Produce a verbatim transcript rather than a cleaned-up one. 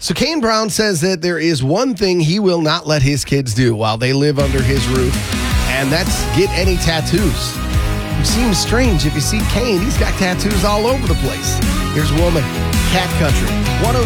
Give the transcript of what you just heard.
So Kane Brown says that there is one thing he will not let his kids do while they live under his roof, and that's get any tattoos. It seems strange if you see Kane. He's got tattoos all over the place. Here's Woman, Cat Country, one oh